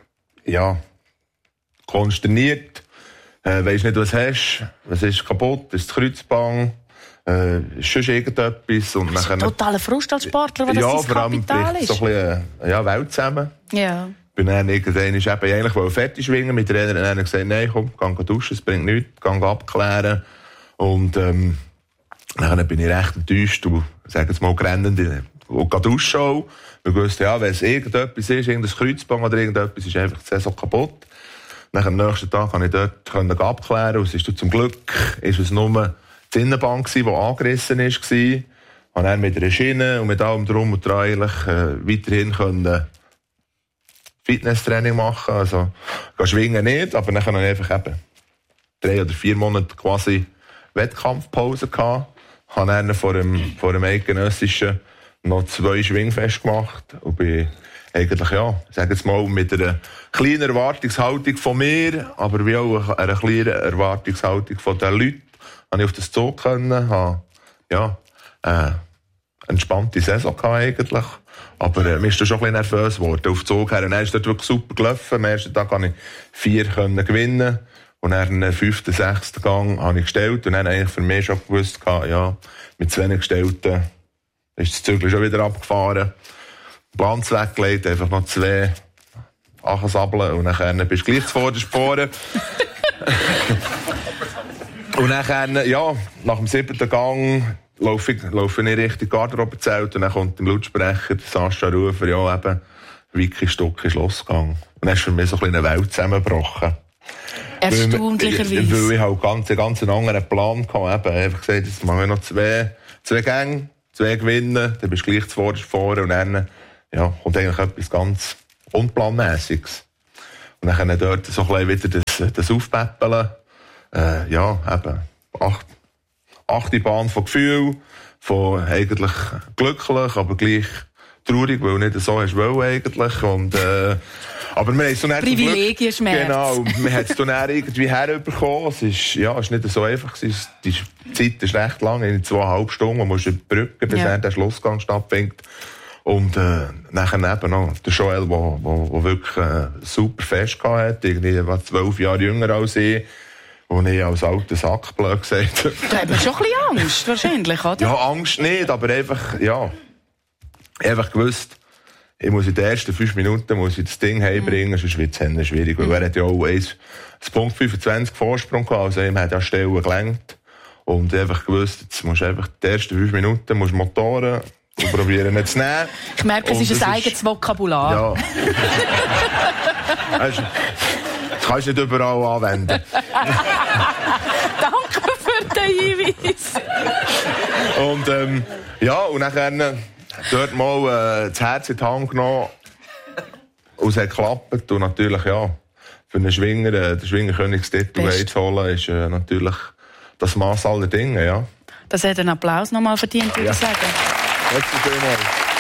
konsterniert. Weisst nicht, was du hast. Was ist kaputt? Ist das Kreuzband? Ist schon irgendetwas. Und das ist ein totaler Frust als Sportler, weil das sein Kapital ist. So ein bisschen, Welt zusammen. Ja. Bin dann irgendwann eigentlich fertig schwingen. Mit der Trainer gesagt, nein, komm, geh duschen, es bringt nichts, geh abklären. Und, dann bin ich recht enttäuscht und, sag jetzt mal, gerannt und geh duschen auch. Wir wussten, wenn es irgendetwas ist, irgendein Kreuzband oder irgendetwas, ist einfach die Saison kaputt. Nach am nächsten Tag konnte ich dort abklären. Und es ist zum Glück, ist es nur die Innenband gewesen, die angerissen war. Ich konnte dann mit einer Schiene und mit allem Drum und Dran eigentlich, weiterhin können Fitnesstraining machen. Also, schwingen nicht, aber dann konnte ich einfach 3 oder 4 Monate quasi Wettkampfpause gehabt. Ich habe dann vor dem Eidgenössischen noch 2 Schwingfeste gemacht. Und bin eigentlich, ich sage jetzt mal, mit einer kleinen Erwartungshaltung von mir, aber wie auch einer kleinen Erwartungshaltung von den Leuten, habe ich auf das Zug können, habe entspannte Saison gehabt eigentlich. Aber mir ist da schon ein bisschen nervös geworden auf den Zug her. Und dann ist dort wirklich super gelaufen. Am ersten Tag konnte ich 4 gewinnen. Und dann den 5., 6. Gang habe ich gestellt. Und dann eigentlich für mich schon gewusst, mit 2 Gestellten ist das Zügel schon wieder abgefahren. Planz weggelegt, einfach noch 2 Achensabeln. Und dann bist du gleich zuvorderst gefahren. Und dann, nach dem 7. Gang laufe ich Richtung Garderobezelt und dann kommt im Lautsprecher Sascha Rufer, eben, Vicky Stuck ist losgegangen. Und dann ist für mich so ein eine Welt zusammengebrochen. Erstaunlicherweise. Weil ich halt ganz einen anderen Plan hatte. Einfach gesagt, jetzt machen wir noch 2 Gänge, 2 gewinnen, dann bist du gleich zuvorderst vorne und dann, kommt eigentlich etwas ganz Unplanmäßiges. Und dann dort so ein bisschen wieder das Aufpäppeln. Eben, 8. Bahn von Gefühl, von eigentlich glücklich, aber gleich traurig, weil nicht so hast wollen eigentlich. Und, aber wir haben es so Privilegien-Schmerz. Genau, wir haben es dann irgendwie herbekommen. Es ist nicht so einfach. Die Zeit ist recht lang, in 2,5 Stunden. Man muss überbrücken, bis der Schlussgang stattfindet. Und nachher eben noch der Joel, der wirklich super fest hatte, irgendwie 12 Jahre jünger als ich. Und ich als alter Sack blöd gesagt. Du hast schon ein bisschen Angst, wahrscheinlich, oder? Ja, Angst nicht, aber einfach gewusst, ich muss in den ersten 5 Minuten das Ding heimbringen, sonst wird es schwierig. Weil er hat ja auch 1,25 Vorsprung gehabt, also ihm hat ja Stellen gelenkt. Und einfach gewusst, jetzt musst du einfach die ersten 5 Minuten Motoren und probieren nicht zu nehmen. Ich merke, es ist ein eigenes Vokabular. Ja. Das kannst du nicht überall anwenden. Danke für den Hinweis. Und und dann dort mal das Herz in die Hand genommen. Und es hat geklappt. Und natürlich, für einen Schwinger, den Schwingerkönigstitel zu holen, ist natürlich das Maß aller Dinge, ja. Das hat einen Applaus nochmal verdient, würde ich sagen. Merci vielmals.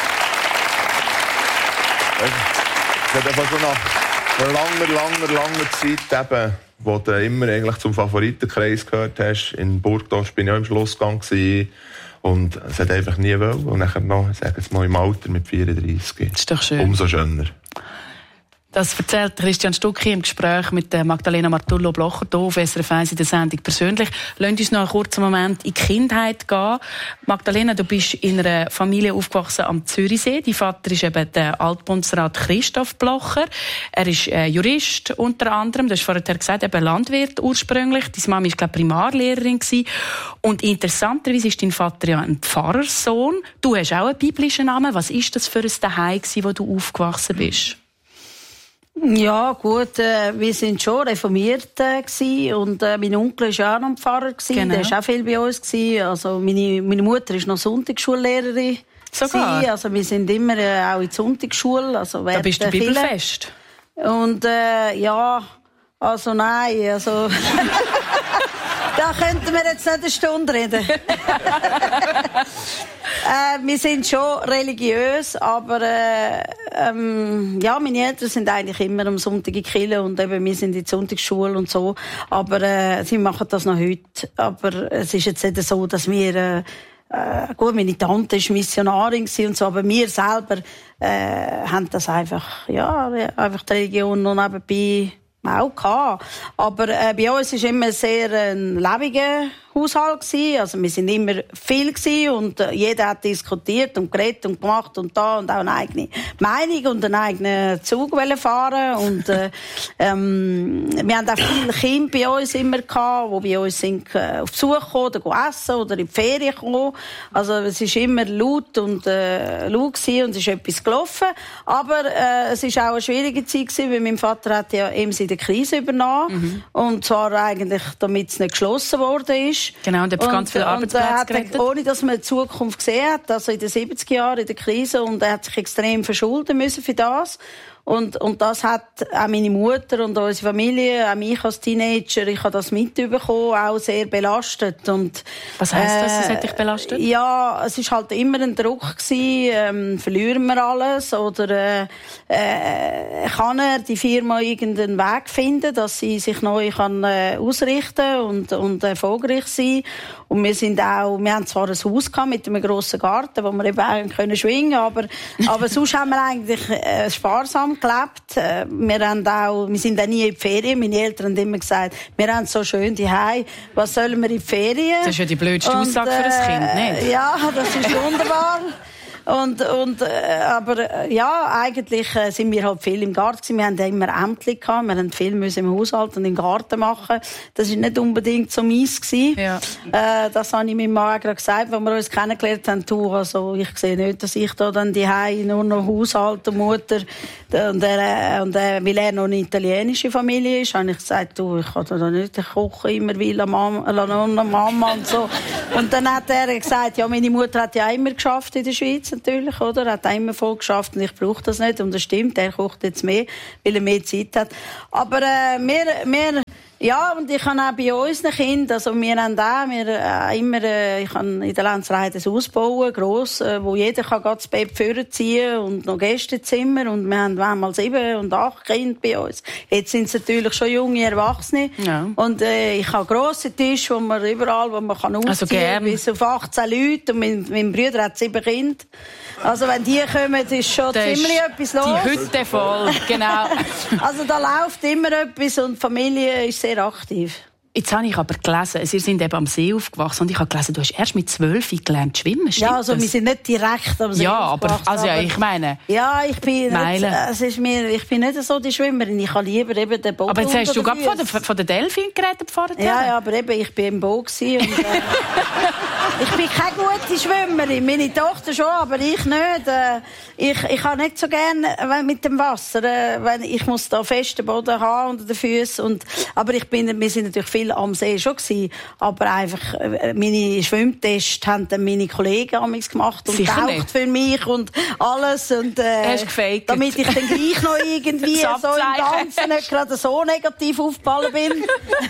Es hat einfach so nach langer Zeit eben, wo du immer eigentlich zum Favoritenkreis gehört hast. In Burgdorf bin ich auch im Schlussgang gewesen. Und es hat einfach nie wollen. Und dann noch, sagen wir mal, im Alter mit 34. Das ist doch schön. Umso schöner. Das erzählt Christian Stucki im Gespräch mit Magdalena Martullo-Blocher hier auf SRF 1 in der Sendung persönlich. Lasst uns noch einen kurzen Moment in die Kindheit gehen. Magdalena, du bist in einer Familie aufgewachsen am Zürichsee. Dein Vater ist eben der Altbundesrat Christoph Blocher. Er ist Jurist unter anderem. Du hast vorher gesagt, eben Landwirt ursprünglich. Deine Mama war, glaube ich, Primarlehrerin gewesen. Und interessanterweise ist dein Vater ja ein Pfarrerssohn. Du hast auch einen biblischen Namen. Was war das für ein Zuhause, wo du aufgewachsen bist? Ja, gut, wir sind schon reformiert und mein Onkel war ja auch noch ein Pfarrer gewesen, der war auch viel bei uns gewesen. Also meine Mutter ist noch Sonntagsschullehrerin. Sogar? Also wir sind immer auch in die Sonntagsschule. Also da bist du bibelfest? Und nein, da könnten wir jetzt nicht eine Stunde reden. Wir sind schon religiös, aber meine Eltern sind eigentlich immer am Sonntag in die Kirche und eben wir sind in die Sonntagsschule und so. Aber sie machen das noch heute. Aber es ist jetzt nicht so, dass wir gut, meine Tante war Missionarin und so, aber wir selber haben das einfach die Religion noch nebenbei auch gehabt. Aber bei uns war immer sehr ein lebendiger Haushalt gewesen. Also wir sind immer viel gewesen und jeder hat diskutiert und geredet und gemacht und da und auch eine eigene Meinung und einen eigenen Zug fahren und wir haben auch viele Kinder bei uns immer gehabt, die bei uns sind auf Besuch gekommen oder essen oder in die Ferien gekommen. Also es ist immer laut und laut gewesen und es ist etwas gelaufen. Aber es ist auch eine schwierige Zeit gewesen, weil mein Vater hat ja eben in der Krise übernommen und zwar eigentlich, damit es nicht geschlossen worden ist. Genau, und ganz viele Arbeitsplätze gerettet. Ohne, dass man die Zukunft gesehen hat, also in den 70er Jahren in der Krise, und er hat sich extrem verschulden müssen für das. Und das hat auch meine Mutter und unsere Familie, auch mich als Teenager, ich habe das mitbekommen, auch sehr belastet. Und, was heisst das? Das hat dich belastet? Ja, es ist halt immer ein Druck gewesen, verlieren wir alles oder kann er die Firma irgendeinen Weg finden, dass sie sich neu kann ausrichten und erfolgreich sein. Und wir haben zwar ein Haus gehabt mit einem grossen Garten, wo wir eben können schwingen, aber sonst haben wir eigentlich sparsam gelebt. Wir sind auch nie in die Ferien. Meine Eltern haben immer gesagt, wir haben so schön daheim, was sollen wir in die Ferien? Das ist ja die blödste Aussage für ein Kind, nicht? Ja, das ist wunderbar. Aber ja, eigentlich sind wir halt viel im Garten gewesen. Wir haben immer Ämter gehabt. Wir haben viel im Haushalt und im Garten machen. Das ist nicht unbedingt so meins gewesen. Ja. Das habe ich meinem Mann gerade gesagt, als wir uns kennengelernt haben. Also, ich sehe nicht, dass ich da dann daheim nur noch Haushalt und Mutter weil er noch eine italienische Familie ist, habe ich gesagt, ich kann da nicht kochen immer wie la Mama und so. Und dann hat er gesagt, ja, meine Mutter hat ja immer geschafft in der Schweiz. Natürlich, oder? Er hat auch immer voll geschafft und ich brauche das nicht. Und das stimmt, er kocht jetzt mehr, weil er mehr Zeit hat. Aber ja, und ich habe auch bei unseren Kindern, also wir haben ich habe in der Lenzerei ein Haus bauen, gross, wo jeder kann das Bett vorziehen und noch Gästezimmer und wir haben manchmal 7 und 8 Kinder bei uns. Jetzt sind es natürlich schon junge Erwachsene. Ja. Und ich habe grosse Tische, wo man kann ausziehen, bis auf 18 Leute und mein Bruder hat 7 Kinder. Also wenn die kommen, ist schon ziemlich etwas los. Die Hütte voll, genau. Also da läuft immer etwas und die Familie ist sehr aktiv. Jetzt habe ich aber gelesen, Sie sind eben am See aufgewachsen und ich habe gelesen, du hast erst mit 12 gelernt schwimmen, stimmt ja, also wir sind nicht direkt am See aufgewachsen. Also ja, ich meine... Ja, ich bin nicht so die Schwimmerin, ich habe lieber eben den Boot. Aber jetzt hast du gerade von der Delfin geredet vorher. Ja, aber eben, ich bin im Boot gewesen und, ich bin keine gute Schwimmerin, meine Tochter schon, aber ich nicht. Ich kann nicht so gerne mit dem Wasser, ich muss da festen Boden haben unter den Füßen. Aber wir sind natürlich viel am See schon gewesen, aber einfach meine Schwimmtests haben dann meine Kollegen amigs gemacht und getaucht für mich und alles und damit ich dann gleich noch irgendwie so im Ganzen nicht gerade so negativ aufgefallen bin.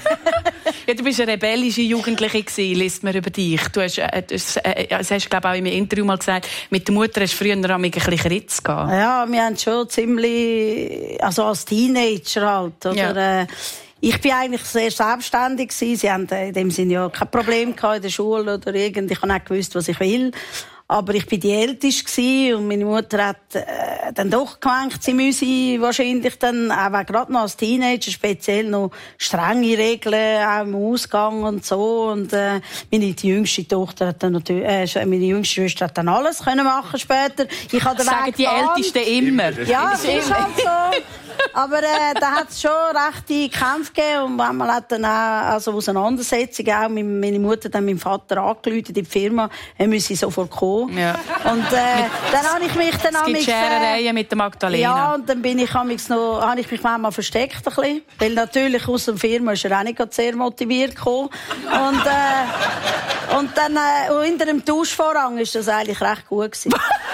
Ja, du bist eine rebellische Jugendliche gewesen, liest man über dich. Du hast, das hast glaube auch im Interview mal gesagt, mit der Mutter hast du früher ein bisschen Kritz gehabt. Ja, wir haben schon ziemlich, also als Teenager halt, oder? Ja. Ich bin eigentlich sehr selbstständig gewesen. Sie haben in dem Sinne ja kein Problem gehabt in der Schule oder irgend. Ich habe nicht gewusst, was ich will. Aber ich bin die Älteste gewesen und meine Mutter hat dann doch gemeint, sie müsse wahrscheinlich dann, auch gerade noch als Teenager, speziell noch strenge Regeln, auch im Ausgang und so. Und meine jüngste Tochter hat dann natürlich, meine jüngste Schwester hat dann alles können machen später. Ich habe den Weg die Ältesten immer. Ja, das ist halt so. Aber da hat es schon rechte Kämpfe gegeben und manchmal hat dann auch also Auseinandersetzungen auch meine Mutter dann meinem Vater angerufen in die Firma, er müsse sofort kommen. Ja. Und dann habe ich mich dann es gibt Scherereien mit der Magdalena. Ja, und dann habe ich mich manchmal versteckt ein bisschen, weil natürlich aus der Firma ist er auch nicht sehr motiviert gekommen. Und dann unter dem Tauschvorhang ist das eigentlich recht gut gewesen.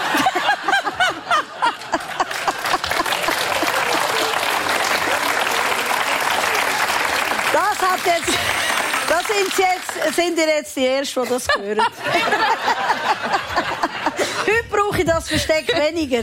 Sind ihr jetzt die Ersten, die das hören? Heute brauche ich das Versteck weniger.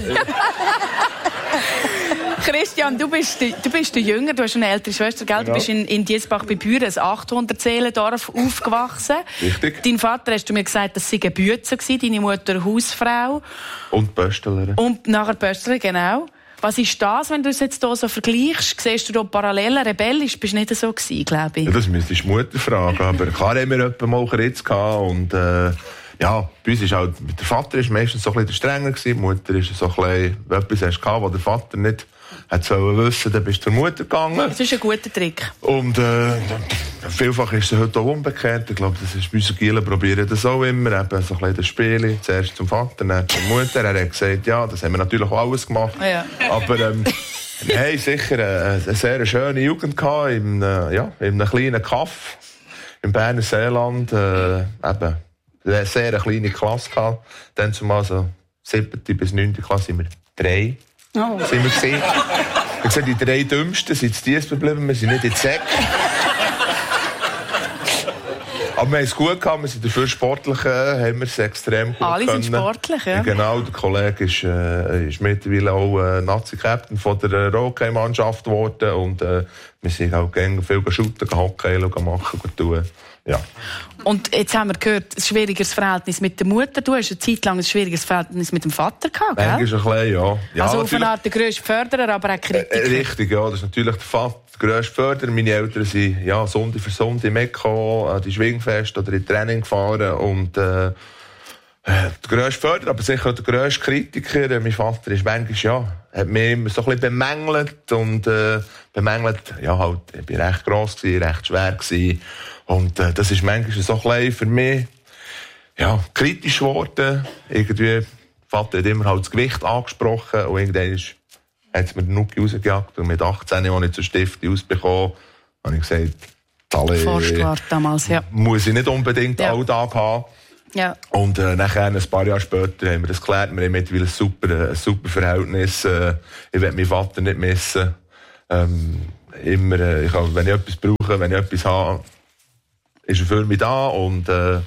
Christian, du bist der Jünger, du hast eine ältere Schwester, gell? Du bist in Diesbach bei Büren, ein 800-Seelendorf, aufgewachsen. Richtig. Dein Vater, hast du mir gesagt, das sei eine Bütze gewesen, deine Mutter Hausfrau. Und Pöstlerin. Und nachher Pöstlerin, genau. Was ist das, wenn du es jetzt hier so vergleichst? Siehst du da Parallelen? Rebellisch bist du nicht so gewesen, glaube ich. Ja, das müsstest du Mutter fragen. Aber klar haben wir etwa mal Kritz gehabt. Und ja, bei uns ist halt, der Vater war meistens so ein bisschen strenger gewesen. Die Mutter ist so ein bisschen, wenn etwas hast gehabt, was der Vater nicht hat sollen wissen, dann bist du zur Mutter gegangen. Das ist ein guter Trick. Und vielfach ist es heute auch umgekehrt. Ich glaube, das ist bei uns Gielen probieren das auch immer. Eben so ein bisschen das Spiel. Zuerst zum Vater, dann zur Mutter. Er hat gesagt, ja, das haben wir natürlich auch alles gemacht. Ja. Aber wir haben sicher eine sehr schöne Jugend gehabt in einem kleinen Kaff im Berner Seeland. Eben eine sehr kleine Klasse gehabt. Dann zumal so 7. bis 9. Klasse sind wir 3. Oh. Sind wir gesehen. Ich habe gesagt, die 3 Dümmsten sind jetzt dies geblieben, wir sind nicht in die Säcke. Aber wir haben es gut gehabt, wir sind dafür sportlich, haben wir es extrem gut Alle können. sind sportlich, ja. Genau, der Kollege ist mittlerweile auch Nazi-Captain von der Hockey-Mannschaft geworden und wir sind auch gerne viel shooten, Hockey machen, tun. Ja. Und jetzt haben wir gehört, ein schwieriges Verhältnis mit der Mutter. Du hast eine Zeit lang ein schwieriges Verhältnis mit dem Vater gehabt, gell? Manchmal ein bisschen, ja. Also auf eine Art der grösste Förderer, aber auch Kritiker. Richtig, ja. Das ist natürlich der Vater, der grösste Förderer. Meine Eltern sind Sonntag für Sonntag mitgekommen, an die Schwingfeste oder in Training gefahren. Und der grösste Förderer, aber sicher auch der grösste Kritiker. Mein Vater ist manchmal, hat mich immer so ein bisschen bemängelt. Und bemängelt, halt, ich bin recht gross gewesen, recht schwer gewesen. Und das ist manchmal so ein bisschen für mich kritisch geworden. Irgendwie, Vater hat immer halt das Gewicht angesprochen und irgendwann hat es mir den Nuki rausgejagt. Und mit 18, als ich zur Stiftung ausbekommen habe ich gesagt, Forstwart damals, ja. Muss ich nicht unbedingt Alltag haben. Ja. Und nachher, ein paar Jahre später, haben wir das geklärt. Wir haben mittlerweile ein super Verhältnis. Ich will meinen Vater nicht missen. Immer, wenn ich etwas brauche, wenn ich etwas habe, ist er für mich da und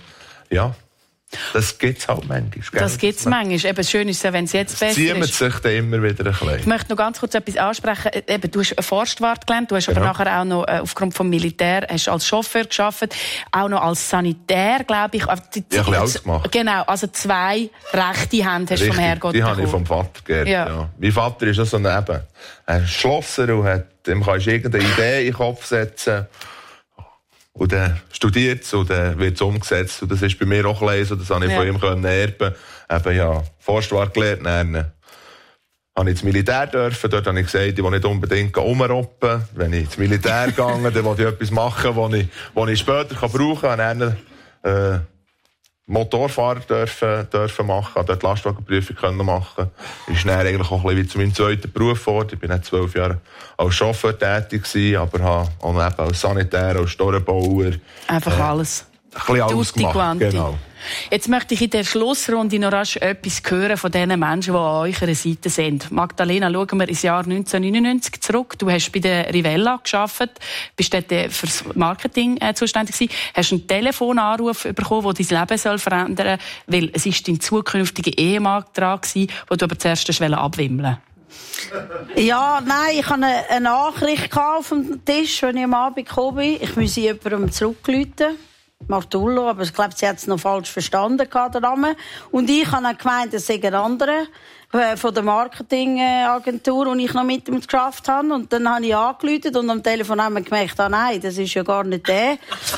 das gibt's halt manchmal. Gell? Das gibt's manchmal. Eben, schön ist es, wenn es jetzt besser ist. ist. Sich dann immer wieder ein bisschen. Ich möchte noch ganz kurz etwas ansprechen. Eben, du hast einen Forstwart gelernt, du hast aber nachher auch noch aufgrund vom Militär hast als Chauffeur gearbeitet, auch noch als Sanitär, glaube ich. Alles gemacht. Genau, also 2 rechte Hände hast du vom Herrgott die habe ich vom Vater geerbt, ja. Mein Vater ist so ein Schlosser und ihm kannst du irgendeine Idee in den Kopf setzen. Und dann studiert es und dann wird es umgesetzt. Und das ist bei mir auch ein so, das habe ich von ihm erben. Eben, Forstwart gelernt, dann habe ich ins Militär dürfen. Dort habe ich gesagt, ich will nicht unbedingt rumroppen. Wenn ich ins Militär gehe, dann will ich etwas machen, was ich später brauchen kann. Und dann Motorfahrer dürfen machen, dort Lastwagenprüfung machen. Ist dann eigentlich auch ein bisschen wie zu meinem zweiten Beruf geworden. Ich bin nicht 12 Jahre als Chauffeur tätig gewesen, aber habe auch als Sanitär, als Storenbauer. Einfach alles. Ein bisschen alles gemacht, genau. Jetzt möchte ich in der Schlussrunde noch rasch etwas hören von den Menschen, die an eurer Seite sind. Magdalena, schauen wir ins Jahr 1999 zurück. Du hast bei der Rivella gearbeitet, bist dort fürs Marketing zuständig gewesen, hast einen Telefonanruf bekommen, der dein Leben verändern soll, weil es ist dein zukünftiger Ehemann dran gewesen, den du aber zuerst abwimmeln wolltest. Ja, nein, ich hatte eine Nachricht auf dem Tisch, als ich am Abend gekommen bin. Ich musste jemandem zurückrufen. Martullo, aber ich glaube, sie hat es noch falsch verstanden, der Name. Und ich habe dann gemeint, es sei ein anderer von der Marketingagentur, und ich noch mit ihm geschafft habe. Und dann habe ich angerufen und am Telefon haben wir gemerkt, nein, das ist ja gar nicht der.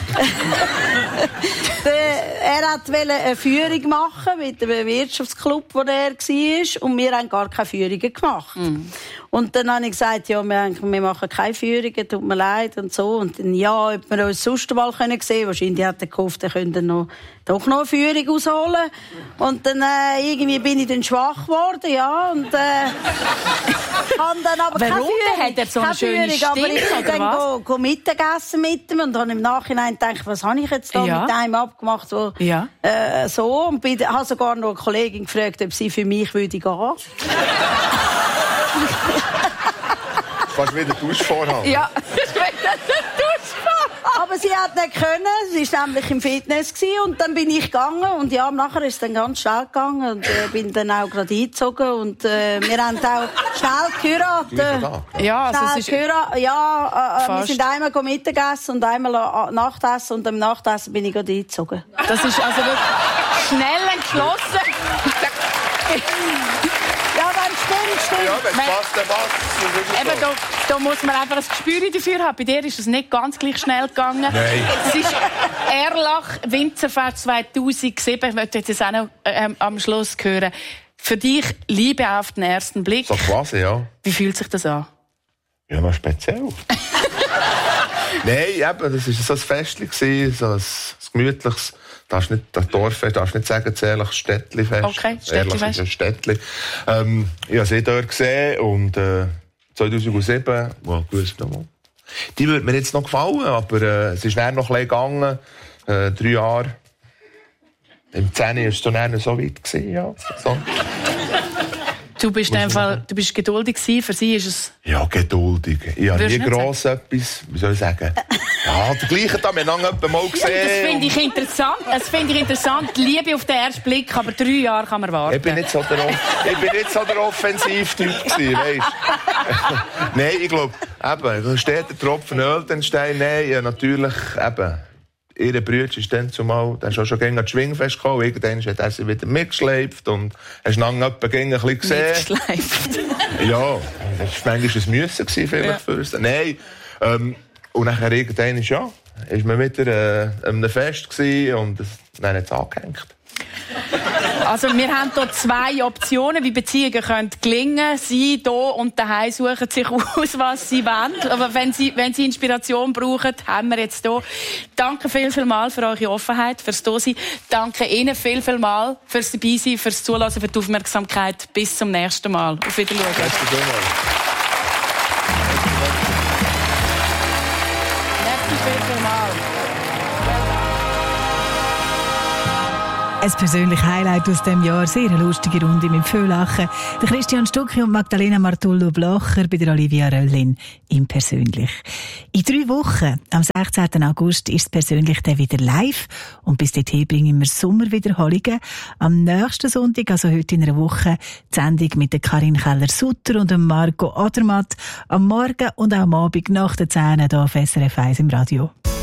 Er wollte eine Führung machen mit dem Wirtschaftsclub, wo er war, und wir haben gar keine Führungen gemacht. Und dann habe ich gesagt, wir machen keine Führungen, tut mir leid und so. Und dann, ob wir uns sonst mal sehen können. Wahrscheinlich hat er gehofft, er könnte doch noch eine Führung ausholen. Und dann irgendwie bin ich dann schwach geworden, und habe dann aber keine Führung. Warum? Hat er so eine schöne Stimme, aber ich bin dann Mittagessen mit ihm und habe im Nachhinein gedacht, was habe ich jetzt da mit einem abgemacht, so. Und habe sogar noch eine Kollegin gefragt, ob sie für mich würde gehen. Kannst du wieder Dusch vorhaben? Ja, ich will den Dusch vorhaben. Aber sie hat nicht können. Sie war nämlich im Fitness und dann bin ich gegangen und nachher ist es dann ganz schnell gegangen und bin dann auch gerade eingezogen und wir haben auch schnell geheiratet. Ja, also es ist wir sind einmal Mittagessen und einmal Nachtessen und am Nachtessen bin ich gerade eingezogen. Das ist also wirklich schnell entschlossen. Stimmt. Ja, wenn es passt, dann passt. Eben, da muss man einfach ein Gespür dafür haben. Bei dir ist es nicht ganz gleich schnell gegangen. Nein. Es ist Erlach, Winzerfest 2007. Ich möchte jetzt auch noch am Schluss hören. Für dich Liebe auf den ersten Blick. So quasi, ja. Wie fühlt sich das an? Ja, noch speziell. Nein, eben, das war so ein Festchen, so ein gemütliches. Das Dorffest, darfst nicht sagen, das ehrliches Städtli-Fest. Okay, Städtli-Fest. Ein Städtli. Ich habe sie dort gesehen und 2007, die würde mir jetzt noch gefallen, aber es ist dann noch ein bisschen gegangen, 3 Jahre. Im 10. war es dann so weit gewesen, ja. So. Du bist geduldig gewesen, für sie ist es... Ja, geduldig. Ich habe nie gross etwas, wie soll ich sagen? Ja, der gleiche da, wir haben lange mal gesehen. Ja, das finde ich interessant. Das finde ich interessant. Liebe auf den ersten Blick, aber 3 Jahre kann man warten. Ich bin nicht so der Offensivtyp gewesen, weisst. Nein, ich glaube, eben, steht der Tropfen Öl, den Stein, nein, ja, natürlich, eben. Ihre Brüder ist dann zumal, der ist schon gegen das Schwingfest gekommen, irgendwann hat er sie wieder mitgeschleift und hast lange ein bisschen gesehen. Mitgeschleift? Ja, das war manchmal ein Müssen vielleicht für uns. Nein, und nachher irgendwann ist man wieder an einem Fest gewesen und dann hat es angehängt. Also wir haben hier 2 Optionen, wie Beziehungen können gelingen. Sie hier und daheim suchen sich aus, was sie wollen. Aber wenn sie Inspiration brauchen, haben wir jetzt hier. Danke viel für eure Offenheit, fürs Dasein. Danke Ihnen viel mal fürs Dabeisein, fürs Zuhören, für die Aufmerksamkeit. Bis zum nächsten Mal. Auf Wiedersehen. Ein persönliches Highlight aus dem Jahr, sehr eine lustige Runde mit viel Lachen. Der Christian Stucki und Magdalena Martullo-Blocher bei der Olivia Röllin im Persönlich. In 3 Wochen, am 16. August, ist es Persönlich dann wieder live. Und bis dahin bringen wir Sommerwiederholungen. Am nächsten Sonntag, also heute in einer Woche, die Sendung mit der Karin Keller-Sutter und dem Marco Odermatt. Am Morgen und auch am Abend nach der 10 hier auf SRF 1 im Radio.